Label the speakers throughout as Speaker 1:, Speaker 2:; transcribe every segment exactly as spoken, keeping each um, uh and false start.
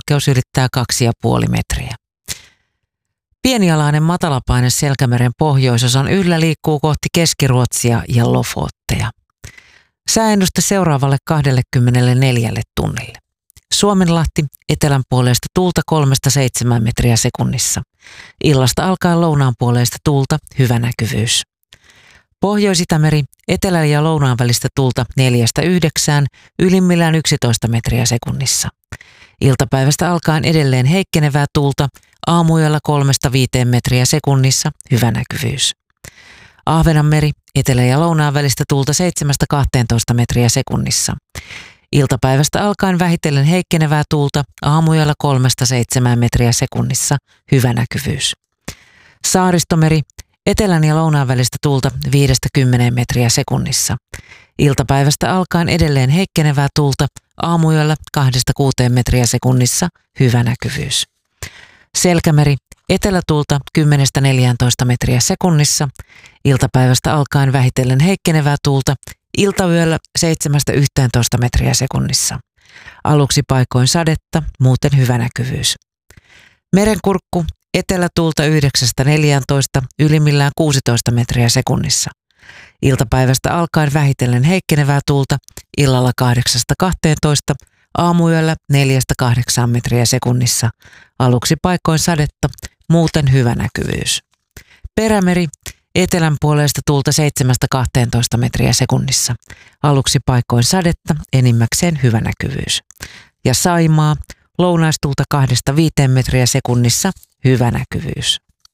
Speaker 1: korkeus ylittää kaksi ja puoli metriä. Pienialainen matalapaine Selkämeren pohjoisosan yllä liikkuu kohti Keski-Ruotsia ja Lofotteja. Sääennuste seuraavalle kaksikymmentäneljä tunnille. Suomenlahti etelän puolesta tuulta kolmesta seitsemään metriä sekunnissa. Illasta alkaen lounaan puoleista tuulta, hyvä näkyvyys. Pohjois-Itämeri etelän ja lounaan välistä tuulta neljästä yhdeksään, ylimmillään yksitoista metriä sekunnissa. Iltapäivästä alkaen edelleen heikkenevää tuulta, aamuyöllä kolmesta viiteen metriä sekunnissa, hyvä näkyvyys. Ahvenanmeri etelä ja lounaan välistä tuulta seitsemästä kahteentoista metriä sekunnissa. Iltapäivästä alkaen vähitellen heikkenevää tuulta, aamuyöllä kolmesta seitsemään metriä sekunnissa, hyvä näkyvyys. Saaristomeri etelän ja lounaan välistä tuulta viidestä kymmeneen metriä sekunnissa. Iltapäivästä alkaen edelleen heikkenevää tuulta, aamuyöllä kahdesta kuuteen metriä sekunnissa, hyvä näkyvyys. Selkämeri etelätuulta kymmenestä neljääntoista metriä sekunnissa. Iltapäivästä alkaen vähitellen heikkenevää tuulta, iltayöllä seitsemästä yhteentoista metriä sekunnissa. Aluksi paikoin sadetta, muuten hyvä näkyvyys. Merenkurkku etelätuulta yhdeksästä neljääntoista, ylimmillään kuusitoista metriä sekunnissa. Iltapäivästä alkaen vähitellen heikkenevää tuulta, illalla kahdeksasta kahteentoista, aamuyöllä neljästä kahdeksaan metriä sekunnissa. Aluksi paikoin sadetta, muuten hyvä näkyvyys. Perämeri etelän puolesta tuulta seitsemästä kahteentoista metriä sekunnissa. Aluksi paikoin sadetta, enimmäkseen hyvä näkyvyys. Ja Saimaa lounaistuulta kahdesta viiteen metriä sekunnissa, hyvä näkyvyys.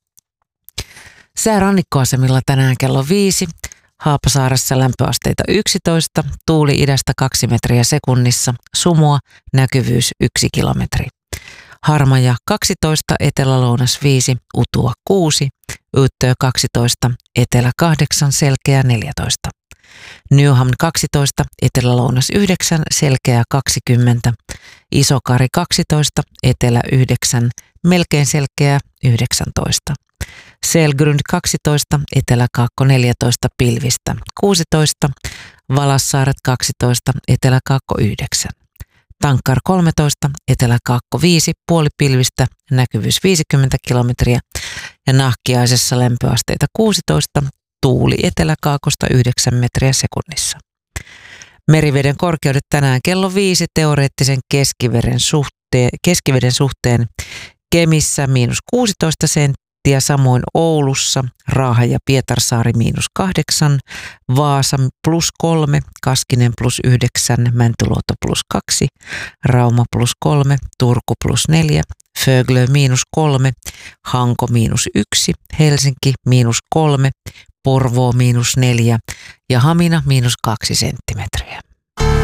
Speaker 1: Sää rannikkoasemilla tänään kello viisi. Haapasaaressa lämpöasteita yksitoista, tuuli idästä kaksi metriä sekunnissa, sumua, näkyvyys yksi kilometri. Harmaja kaksitoista, etelä-lounas viisi, utua kuusi, Utö kaksitoista, etelä kahdeksan, selkeä neljätoista. Newham kaksitoista, etelä-lounas yhdeksän, selkeä kaksikymmentä, Isokari kaksitoista, etelä yhdeksän, melkein selkeä yhdeksäntoista. Selgrund kaksitoista, etelä-kaakko neljätoista, pilvistä kuusitoista, Valassaaret kaksitoista, etelä-kaakko yhdeksän. Tankkar kolmetoista, etelä-kaakko viisi, puolipilvistä, näkyvyys viisikymmentä kilometriä ja Nahkiaisessa lämpöasteita kuusitoista, tuuli etelä-kaakosta yhdeksän metriä sekunnissa. Meriveden korkeudet tänään kello viisi teoreettisen keskiveden suhteen, keskiveden suhteen Kemissä miinus kuusitoista senttiä, samoin Oulussa, Raahe ja Pietarsaari miinus kahdeksan, Vaasa plus kolme, Kaskinen plus yhdeksän, Mäntyluoto plus kaksi, Rauma plus kolme, Turku plus neljä, Föglö miinus kolme, Hanko miinus yksi, Helsinki miinus kolme, Porvoo miinus neljä ja Hamina miinus kaksi senttimetriä.